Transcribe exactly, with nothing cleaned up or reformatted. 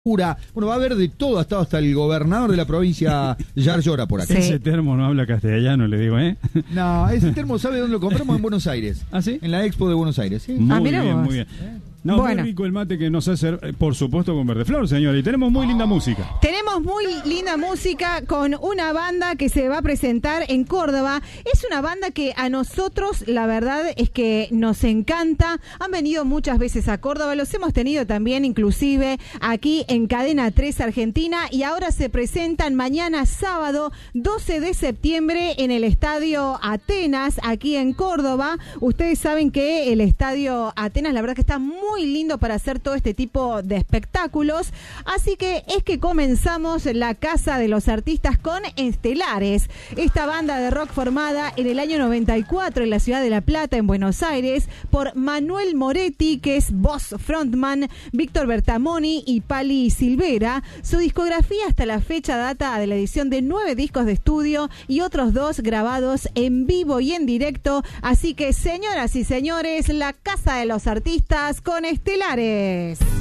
Bueno, va a haber de todo, ha estado hasta el gobernador de la provincia Yar Llora por acá. Sí. Ese termo no habla castellano, le digo, ¿eh? No, ese termo, ¿sabe dónde lo compramos? En Buenos Aires. ¿Ah, sí? En la Expo de Buenos Aires, ¿sí? Muy Ah, mira bien, vos. muy bien. No, Bueno. muy rico el mate que nos hace, eh, por supuesto, con Verde Flor, señor. Y tenemos muy linda música. Tenemos muy linda música con una banda que se va a presentar en Córdoba. Es una banda que a nosotros, la verdad, es que nos encanta. Han venido muchas veces a Córdoba, los hemos tenido también, inclusive, aquí en Cadena tres Argentina. Y ahora se presentan mañana sábado, doce de septiembre, en el Estadio Atenas, aquí en Córdoba. Ustedes saben que el Estadio Atenas, la verdad que está muy muy lindo para hacer todo este tipo de espectáculos, así que es que comenzamos la Casa de los Artistas con Estelares, esta banda de rock formada en el año noventa y cuatro en la ciudad de La Plata, en Buenos Aires, por Manuel Moretti, que es voz frontman, Víctor Bertamoni y Pali Silvera. Su discografía hasta la fecha data de la edición de nueve discos de estudio y otros dos grabados en vivo y en directo, así que señoras y señores, la Casa de los Artistas con Estelares.